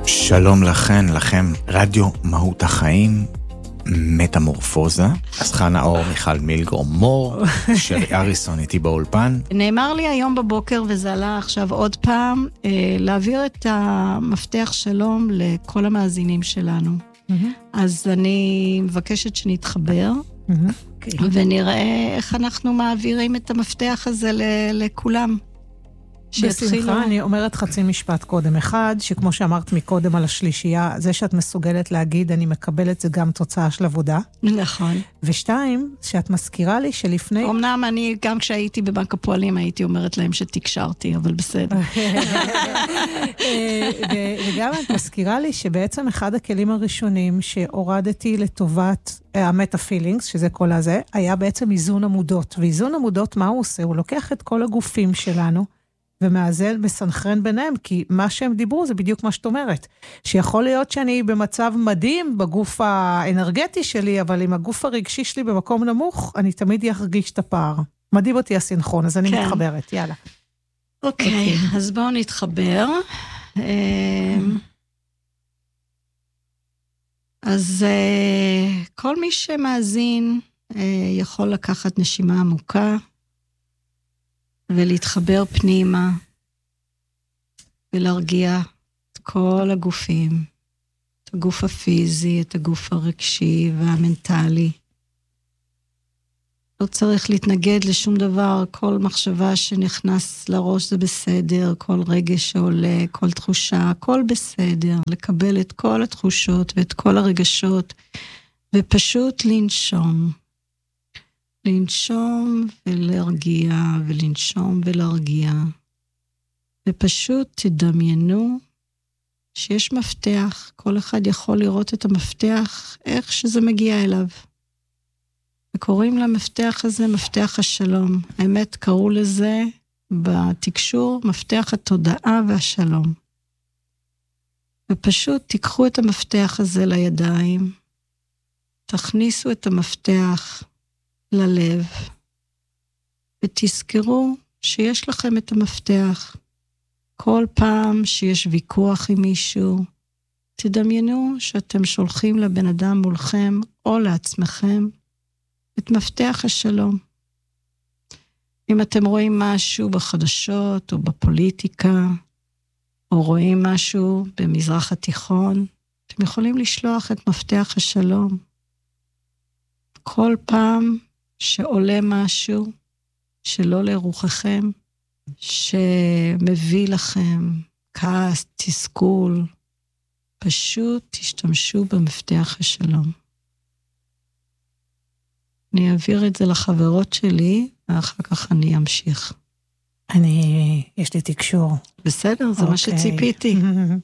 שלום לכם, רדיו מהות החיים, מטמורפוזה. אז חנה אור, מיכל מילגרום מור, שרי אריסון איתי באולפן. נאמר לי היום בבוקר, וזה עלה עכשיו עוד פעם, להעביר את המפתח שלום לכל המאזינים שלנו. אז אני מבקשת שנתחבר, ונראה איך אנחנו מעבירים את המפתח הזה לכולם. בשמחה, אני אומרת חצי משפט קודם. אחד, שכמו שאמרת מקודם על השלישייה, זה שאת מסוגלת להגיד, אני מקבלת, זה גם תוצאה של עבודה. נכון. ושתיים, שאת מזכירה לי שלפני... אמנם אני, גם כשהייתי בבנק הפועלים, הייתי אומרת להם שתקשרתי, אבל בסדר. וגם את מזכירה לי שבעצם אחד הכלים הראשונים שהורדתי לטובת המטה-פילינגס, שזה כל הזה, היה בעצם איזון עמודות. ואיזון עמודות, מה הוא עושה? הוא לוקח את כל הגופים שלנו, ומאזל מסנכרן ביניהם, כי מה שהם דיברו זה בדיוק מה שאת אומרת. שיכול להיות שאני במצב מדהים בגוף האנרגטי שלי, אבל עם הגוף הרגשי שלי במקום נמוך, אני תמיד ירגיש את הפער. מדהים אותי הסינכרון, אז אני מתחברת, יאללה. אוקיי, אז בואו נתחבר. אז כל מי שמאזין יכול לקחת נשימה עמוקה, ולהתחבר פנימה, ולהרגיע את כל הגופים, את הגוף הפיזי, את הגוף הרגשי והמנטלי. לא צריך להתנגד לשום דבר, כל מחשבה שנכנס לראש זה בסדר, כל רגש שעולה, כל תחושה, הכל בסדר, לקבל את כל התחושות ואת כל הרגשות, ופשוט לנשום. לנשום ולהרגיע, ולנשום ולהרגיע. ופשוט תדמיינו שיש מפתח, כל אחד יכול לראות את המפתח, איך שזה מגיע אליו. וקוראים למפתח הזה מפתח השלום. האמת קראו לזה בתקשור מפתח התודעה והשלום. ופשוט תיקחו את המפתח הזה לידיים, תכניסו את המפתח ללב, ותזכרו שיש לכם את המפתח. כל פעם שיש ויכוח עם מישהו, תדמיינו שאתם שולחים לבן אדם מולכם, או לעצמכם, את מפתח השלום. אם אתם רואים משהו בחדשות, או בפוליטיקה, או רואים משהו במזרח התיכון, אתם יכולים לשלוח את מפתח השלום. כל פעם שעולה משהו שלא לרוחכם, שמביא לכם כעס, תסכול, פשוט תשתמשו במפתח השלום. אני אעביר את זה לחברות שלי, ואחר כך אני אמשיך. יש לי תקשור. בסדר, זה מה שציפיתי.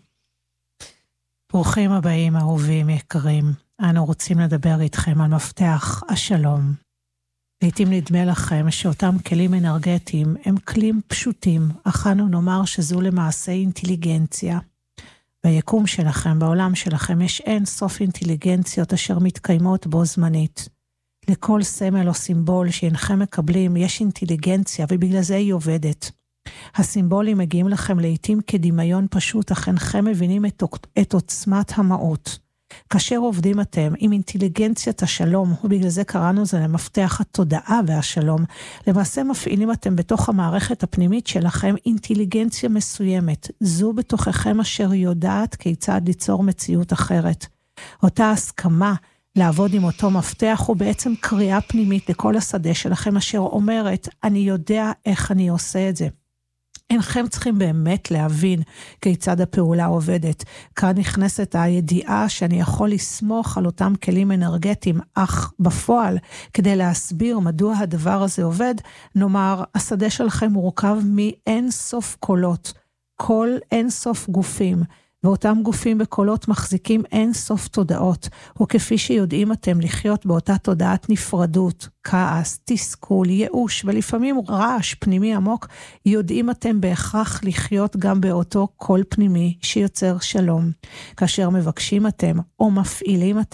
ברוכים הבאים, אהובים יקרים. אנו רוצים לדבר איתכם על מפתח השלום. לעתים נדמה לכם שאותם כלים אנרגטיים הם כלים פשוטים, אך אנו נאמר שזו למעשה אינטליגנציה. ביקום שלכם, בעולם שלכם, יש אין סוף אינטליגנציות אשר מתקיימות בו זמנית. לכל סמל או סימבול שאינכם מקבלים יש אינטליגנציה, ובגלל זה היא עובדת. הסימבולים מגיעים לכם לעתים כדמיון פשוט, אך אינכם מבינים את עוצמת המהות. כאשר עובדים אתם עם אינטליגנציית השלום, ובגלל זה קראנו זה למפתח התודעה והשלום, למעשה מפעילים אתם בתוך המערכת הפנימית שלכם אינטליגנציה מסוימת, זו בתוככם אשר יודעת כיצד ליצור מציאות אחרת. אותה הסכמה לעבוד עם אותו מפתח הוא בעצם קריאה פנימית לכל השדה שלכם אשר אומרת, אני יודע איך אני עושה את זה. אינכם צריכים באמת להבין כיצד הפעולה עובדת. כאן נכנסת הידיעה שאני יכול לסמוך על אותם כלים אנרגטיים, אך בפועל, כדי להסביר מדוע הדבר הזה עובד, נאמר, השדה שלכם מורכב מאין סוף קולות, כל אין סוף גופים, ואותם גופים בקולות מחזיקים אין סוף תודעות, וכפי שיודעים אתם לחיות באותה תודעת נפרדות, כעס, תסכול, ייאוש, ולפעמים רעש פנימי עמוק, יודעים אתם בהכרח לחיות גם באותו קול פנימי שיוצר שלום. כאשר מבקשים אתם או מפעילים אתם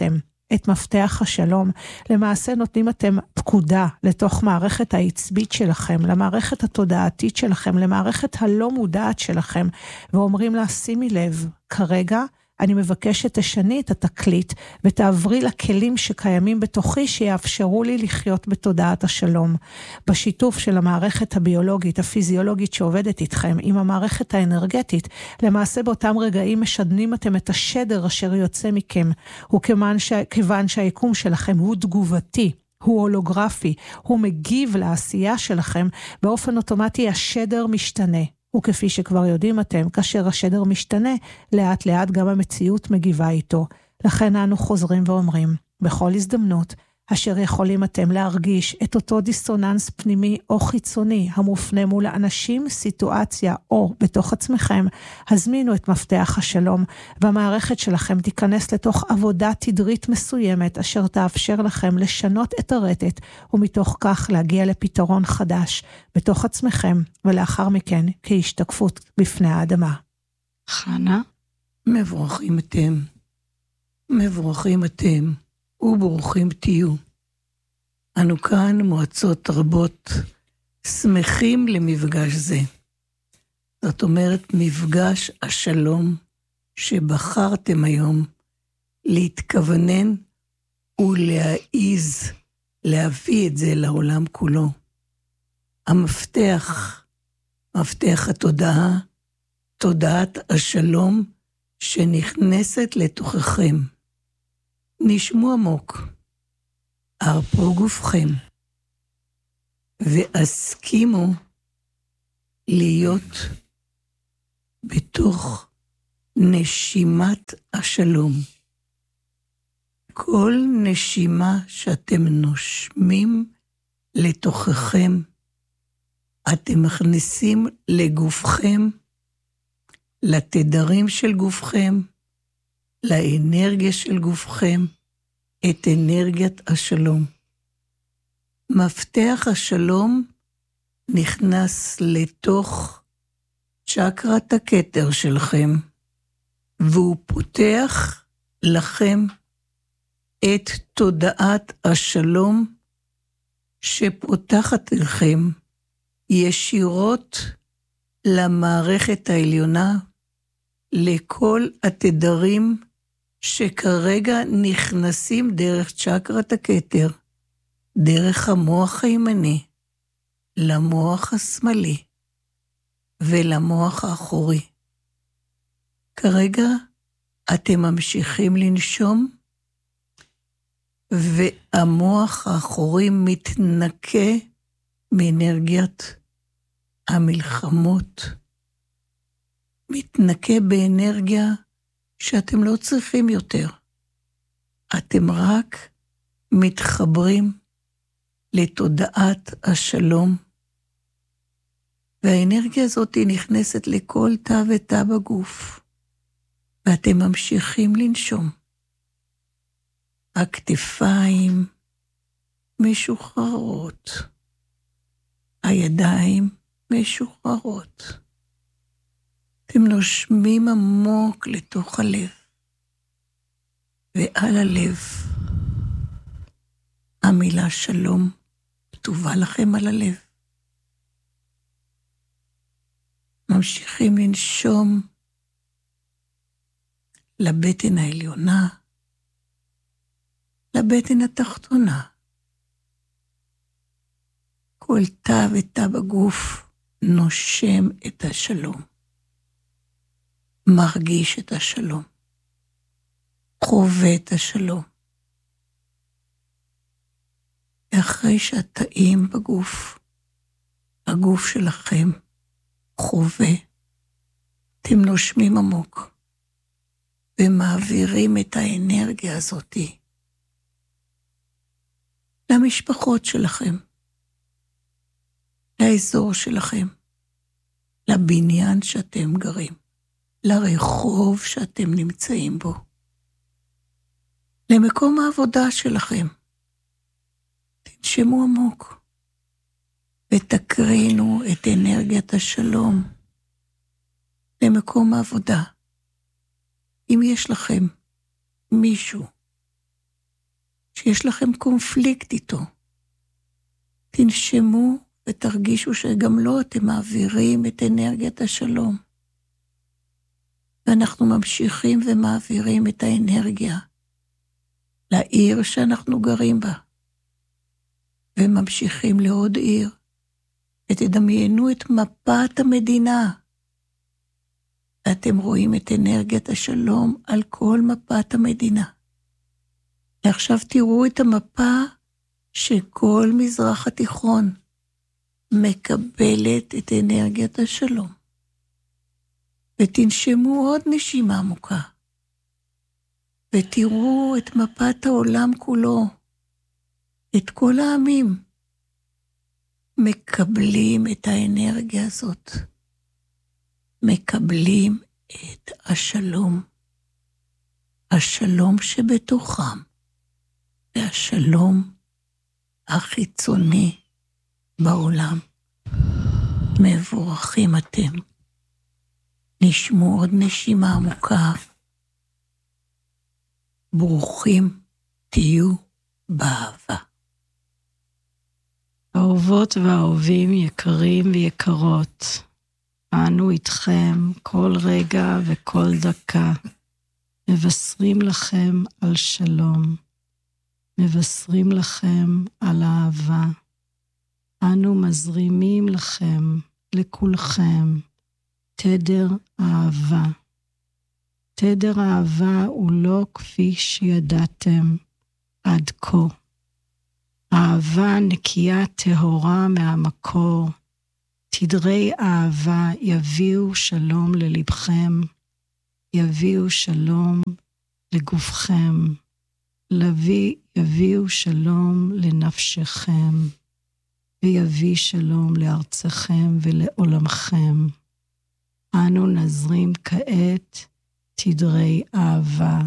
את מפתח השלום. למעשה נותנים אתם פקודה לתוך מערכת העצבית שלכם, למערכת התודעתית שלכם, למערכת הלא מודעת שלכם, ואומרים לה, שימי לב, כרגע אני מבקש שתשני את התקליט, ותעברי לכלים שקיימים בתוכי, שיאפשרו לי לחיות בתודעת השלום. בשיתוף של המערכת הביולוגית, הפיזיולוגית שעובדת איתכם, עם המערכת האנרגטית, למעשה באותם רגעים משדנים אתם את השדר אשר יוצא מכם, וכיוון שהיקום שלכם הוא תגובתי, הוא הולוגרפי, הוא מגיב לעשייה שלכם, באופן אוטומטי השדר משתנה. וכפי שכבר יודעים אתם, כאשר השדר משתנה, לאט לאט גם המציאות מגיבה איתו. לכן אנו חוזרים ואומרים, בכל הזדמנות, אשר יכולים אתם להרגיש את אותו דיסוננס פנימי או חיצוני, המופנה מול האנשים, סיטואציה או בתוך עצמכם, הזמינו את מפתח השלום, והמערכת שלכם תיכנס לתוך עבודה תדרית מסוימת, אשר תאפשר לכם לשנות את הרטט, ומתוך כך להגיע לפתרון חדש, בתוך עצמכם, ולאחר מכן כהשתקפות בפני האדמה. חנה? מבורכים אתם, מבורכים אתם. וברוכים תהיו. אנו כאן מועצות רבות שמחים למפגש זה. זאת אומרת, מפגש השלום שבחרתם היום להתכוונן ולהעיז להביא את זה לעולם כולו. המפתח, מפתח התודעה, תודעת השלום שנכנסת לתוככם. נשמו עמוק, הרפו גופכם, והסכימו להיות בתוך נשימת השלום. כל נשימה שאתם נושמים לתוככם, אתם מכניסים לגופכם, לתדרים של גופכם, לאנרגיה של גופכם, את אנרגיית השלום. מפתח השלום נכנס לתוך צ'קרת הכתר שלכם, והוא פותח לכם את תודעת השלום, שפותחת לכם ישירות למערכת העליונה, לכל התדרים שכרגע נכנסים דרך צ'קרת הכתר, דרך המוח הימני, למוח השמאלי ולמוח האחורי. כרגע אתם ממשיכים לנשום, והמוח האחורי מתנקה מאנרגיית המלחמות, מתנקה באנרגיה שאתם לא צריכים יותר. אתם רק מתחברים לתודעת השלום, והאנרגיה הזאת נכנסת לכל תא ותא בגוף, ואתם ממשיכים לנשום. הכתפיים משוחררות, הידיים משוחררות. אתם נושמים עמוק לתוך הלב, ועל הלב המילה שלום כתובה לכם על הלב. ממשיכים לנשום לבטן העליונה, לבטן התחתונה. כל תא ותא בגוף נושם את השלום. מרגיש את השלום. חווה את השלום. ואחרי שהתאים בגוף, הגוף שלכם חווה, אתם נושמים עמוק, ומעבירים את האנרגיה הזאת למשפחות שלכם, לאזור שלכם, לבניין שאתם גרים, לרחוב שאתם נמצאים בו, למקום העבודה שלכם. תנשמו עמוק, ותקרינו את אנרגיית השלום למקום העבודה. אם יש לכם מישהו שיש לכם קונפליקט איתו. תנשמו ותרגישו שגם לא אתם מעבירים את אנרגיית השלום. ואנחנו ממשיכים ומעבירים את האנרגיה לעיר שאנחנו גרים בה. וממשיכים לעוד עיר. ותדמיינו את מפת המדינה. ואתם רואים את אנרגיית השלום על כל מפת המדינה. ועכשיו תראו את המפה שכל מזרח התיכון מקבלת את אנרגיית השלום. ותנשמו עוד נשימה עמוקה. ותראו את מפת העולם כולו. את כל העמים מקבלים את האנרגיה הזאת. מקבלים את השלום. השלום שבתוכם. והשלום החיצוני בעולם. מבורכים אתם. נשמו עוד נשימה עמוקה. ברוכים תהיו באהבה. אהובות ואהובים יקרים ויקרות, אנו איתכם כל רגע וכל דקה, מבשרים לכם על שלום, מבשרים לכם על אהבה. אנו מזרימים לכם, לכולכם, תדר אהבה. תדר אהבה הוא לא כפי שידעתם עד כה. אהבה נקייה טהורה מהמקור. תדרי אהבה יביאו שלום ללבכם, יביאו שלום לגופכם, יביאו שלום לנפשכם, ויביא שלום לארצכם ולעולמכם. אנו נזרים כעת תדרי אהבה.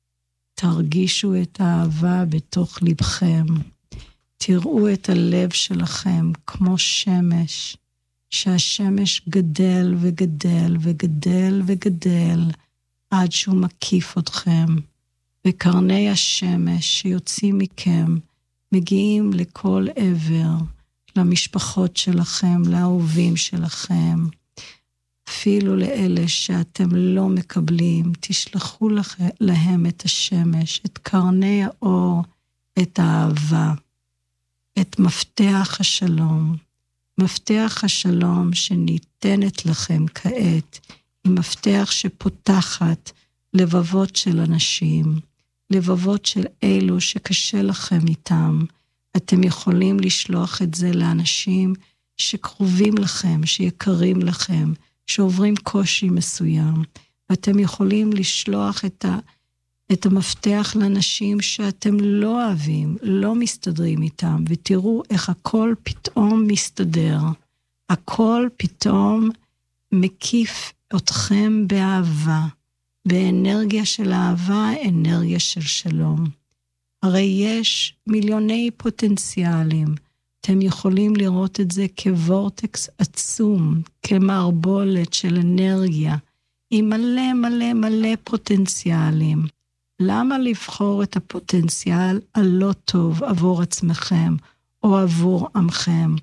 תרגישו את האהבה בתוך לבכם. תראו את הלב שלכם כמו שמש, שהשמש גדל וגדל וגדל וגדל, עד שהוא מקיף אתכם. וקרני השמש שיוצאים מכם, מגיעים לכל עבר, למשפחות שלכם, לאהובים שלכם, אפילו לאלה שאתם לא מקבלים, תשלחו להם את השמש, את קרני האור, את האהבה, את מפתח השלום. מפתח השלום שניתנת לכם כעת, היא מפתח שפותחת לבבות של אנשים, לבבות של אלו שקשה לכם איתם. אתם יכולים לשלוח את זה לאנשים שקרובים לכם, שיקרים לכם, שעוברים קושי מסוים. ואתם יכולים לשלוח את המפתח לאנשים שאתם לא אוהבים, לא מסתדרים איתם, ותראו איך הכל פתאום מסתדר. הכל פתאום מקיף אתכם באהבה, באנרגיה של אהבה, אנרגיה של שלום. הרי יש מיליוני פוטנציאלים, אתם יכולים לראות את זה כוורטקס עצום, כמערבולת של אנרגיה, עם מלא מלא מלא פוטנציאלים. למה לבחור את הפוטנציאל הלא טוב עבור עצמכם או עבור עמכם?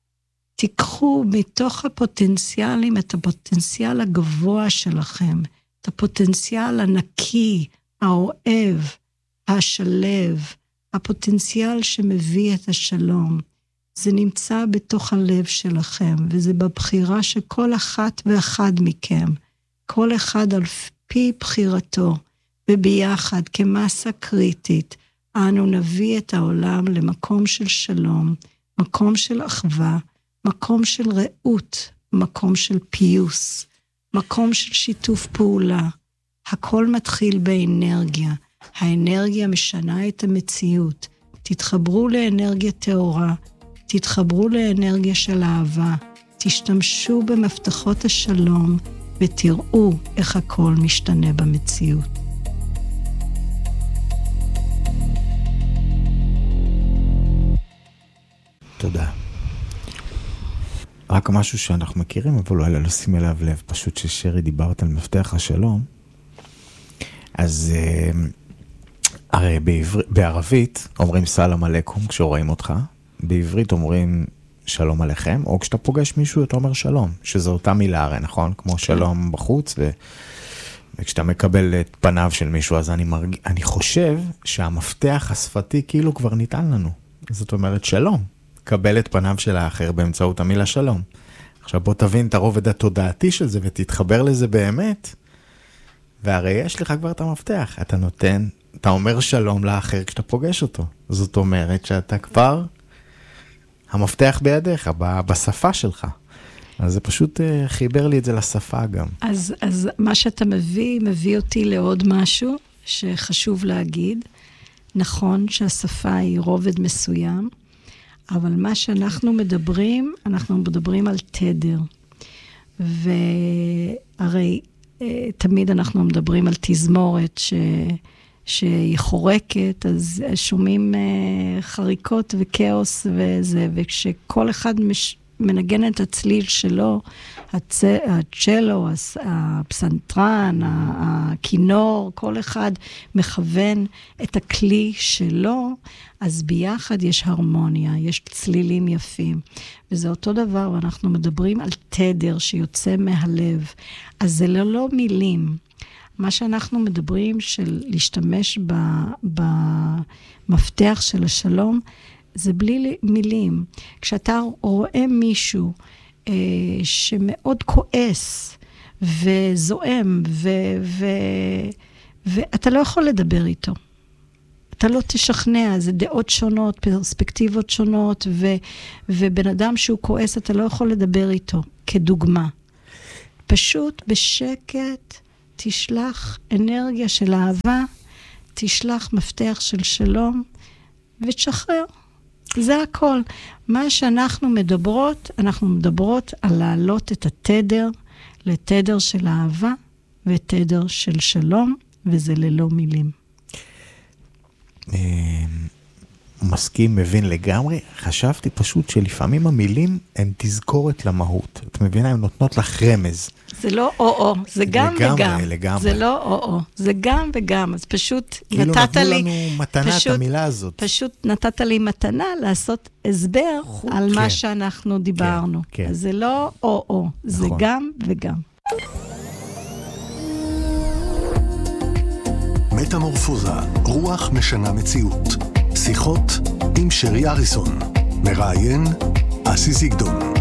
תיקחו מתוך הפוטנציאלים את הפוטנציאל הגבוה שלכם, את הפוטנציאל הנקי, האוהב, השלב, הפוטנציאל שמביא את השלום. זה נמצא בתוך הלב שלכם, וזה בבחירה של כל אחת ואחד מכם, כל אחד על פי בחירתו, וביחד כמסה קריטית, אנו נביא את העולם למקום של שלום, מקום של אחווה, מקום של רעות, מקום של פיוס, מקום של שיתוף פעולה. הכל מתחיל באנרגיה, האנרגיה משנה את המציאות. תתחברו לאנרגיה טהורה, תתחברו לאנרגיה של אהבה, תשתמשו במפתחות השלום, ותראו איך הכל משתנה במציאות. תודה. רק משהו שאנחנו מכירים, אבל אולי לא שים אליו לב, פשוט ששרי דיברת על מפתח השלום, אז הרי בערבית אומרים סלאם עליכום כשרואים אותך, בעברית אומרים שלום עליכם, או כשאתה פוגש מישהו אתה אומר שלום, שזו אותה מילה הרי, נכון? כמו שלום בחוץ, וכשאתה מקבל את פניו של מישהו, אז אני חושב שהמפתח השפתי כאילו כבר ניתן לנו. זאת אומרת שלום, קבל את פניו של האחר באמצעות המילה שלום. עכשיו בוא תבין את הרובד התודעתי של זה ותתחבר לזה באמת, והרי יש לך כבר את המפתח, אתה אומר שלום לאחר כשאתה פוגש אותו. זאת אומרת שאתה כבר, המפתח בידיך, בשפה שלך. אז זה פשוט חיבר לי את זה לשפה גם. אז מה שאתה מביא אותי לעוד משהו שחשוב להגיד. נכון שהשפה היא רובד מסוים, אבל מה שאנחנו מדברים על תדר. והרי תמיד אנחנו מדברים על תזמורת שהיא חורקת, אז שומעים חריקות וכאוס וזה, וכשכל אחד מנגן את הצליל שלו, הצ'לו, הפסנתרן, הכינור, כל אחד מכוון את הכלי שלו, אז ביחד יש הרמוניה, יש צלילים יפים. וזה אותו דבר, ואנחנו מדברים על תדר שיוצא מהלב. אז זה לא מילים. מה שאנחנו מדברים של להשתמש במפתח של השלום, זה בלי מילים. כשאתה רואה מישהו שמאוד כועס וזועם, ואתה לא יכול לדבר איתו. אתה לא תשכנע, זה דעות שונות, פרספקטיבות שונות, ובן אדם שהוא כועס, אתה לא יכול לדבר איתו, כדוגמה. פשוט בשקט תשלח אנרגיה של אהבה, תשלח מפתח של שלום, ותשחרר. זה הכל. מה שאנחנו מדברות על להעלות את התדר, לתדר של אהבה, ותדר של שלום, וזה ללא מילים. מסכים, מבין לגמרי. חשבתי פשוט שלפעמים המילים הן תזכורת למהות. את מבינה, הן נותנות לך רמז. זה לא או-או, זה גם וגם. לגמרי. זה לא או-או, זה גם וגם. אז פשוט כאילו נתת לי... כאילו נתנו לנו מתנה את המילה הזאת. פשוט נתת לי מתנה לעשות הסבר על מה שאנחנו דיברנו. אז זה לא או-או, זה גם וגם. מטמורפוזה, רוח משנה מציאות. שיחות עם שרי אריסון. מראיין אסי זיגדון.